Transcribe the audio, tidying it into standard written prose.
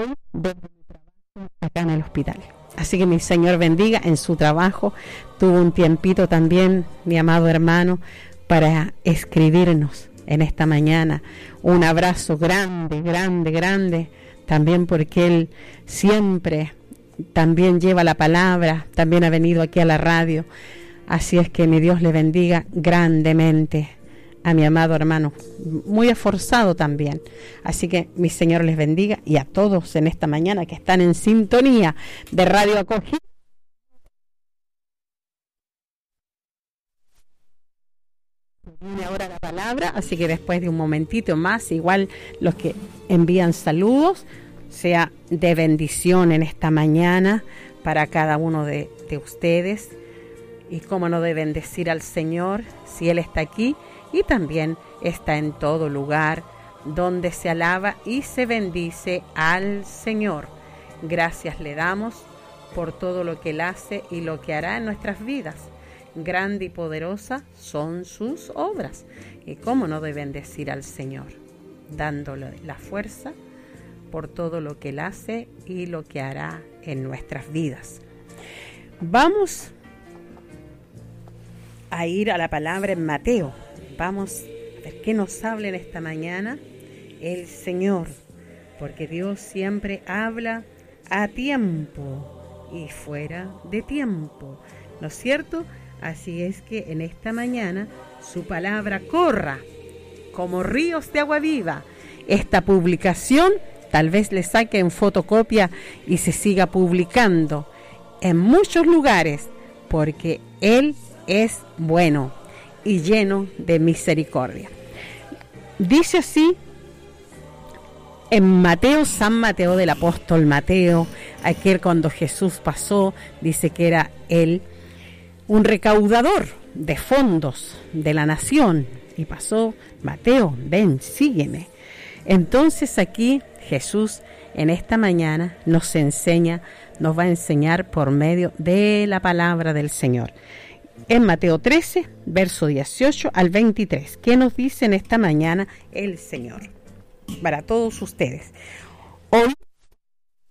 desde mi trabajo acá en el hospital. Así que mi Señor bendiga en su trabajo. Tuvo un tiempito también, mi amado hermano, para escribirnos en esta mañana. Un abrazo grande, grande, grande, también porque él siempre también lleva la palabra, también ha venido aquí a la radio. Así es que mi Dios le bendiga grandemente a mi amado hermano, muy esforzado también. Así que mi Señor les bendiga, y a todos en esta mañana que están en sintonía de Radio Acogida. Viene ahora la palabra, así que después de un momentito más, igual los que envían saludos, sea de bendición en esta mañana para cada uno de ustedes. Y cómo no de bendecir al Señor si Él está aquí y también está en todo lugar donde se alaba y se bendice al Señor. Gracias le damos por todo lo que Él hace y lo que hará en nuestras vidas. Grande y poderosa son sus obras. Y cómo no de bendecir al Señor, dándole la fuerza por todo lo que Él hace y lo que hará en nuestras vidas. Vamos a ir a la palabra en Mateo. Vamos a ver qué nos habla en esta mañana el Señor, porque Dios siempre habla a tiempo y fuera de tiempo, ¿no es cierto? Así es que en esta mañana su palabra corra como ríos de agua viva. Esta publicación tal vez le saque en fotocopia y se siga publicando en muchos lugares, porque Él es bueno y lleno de misericordia. Dice así en Mateo, San Mateo del apóstol Mateo, aquel cuando Jesús pasó, dice que era él un recaudador de fondos de la nación, y pasó: Mateo, ven, sígueme. Entonces aquí Jesús en esta mañana nos va a enseñar por medio de la palabra del Señor. En Mateo 13, verso 18 al 23, ¿qué nos dice en esta mañana el Señor? Para todos ustedes. Hoy